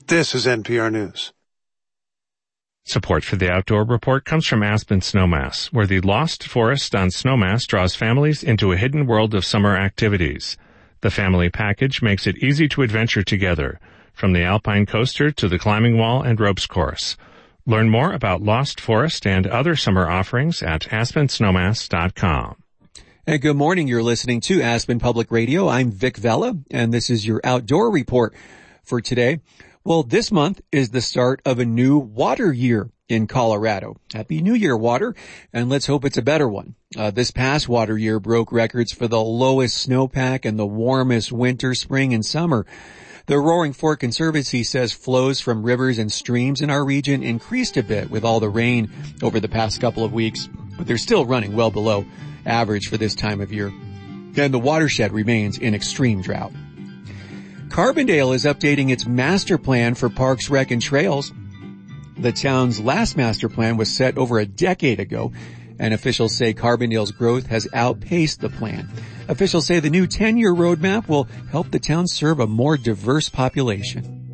This is NPR News. Support for the Outdoor Report comes from Aspen Snowmass, where the Lost Forest on Snowmass draws families into a hidden world of summer activities. The family package makes it easy to adventure together, from the alpine coaster to the climbing wall and ropes course. Learn more about Lost Forest and other summer offerings at aspensnowmass.com. And good morning. You're listening to Aspen Public Radio. I'm Vic Vella, and this is your Outdoor Report for today. Well, this month is the start of a new water year in Colorado. Happy New Year, water, and let's hope it's a better one. This past water year broke records for the lowest snowpack and the warmest winter, spring, and summer. The Roaring Fork Conservancy says flows from rivers and streams in our region increased a bit with all the rain over the past couple of weeks, but they're still running well below average for this time of year. And the watershed remains in extreme drought. Carbondale is updating its master plan for parks, rec, and trails. The town's last master plan was set over a decade ago, and officials say Carbondale's growth has outpaced the plan. Officials say the new 10-year roadmap will help the town serve a more diverse population.